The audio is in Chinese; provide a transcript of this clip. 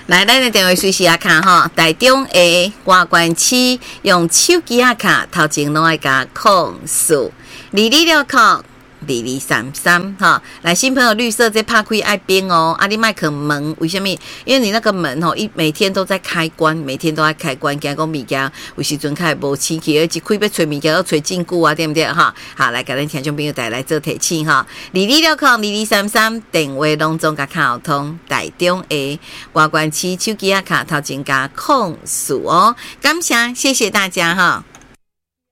来，咱的电话随时啊卡哈，台中的外关区用手机啊卡，头前拢爱加02602233哈，来新朋友绿色这拍开爱边哦，啊你麦克门为什么？因为你那个门吼，每天都在开关，每天都在开关，惊讲物件有时阵开无起去，而一开要找物件要找真久啊，对不对哈？好，来，甲咱听众朋友带来做提醒哈，22602233电话拢总甲卡好通，台中的外关区手机啊卡头前加04哦，感谢，谢谢大家哈。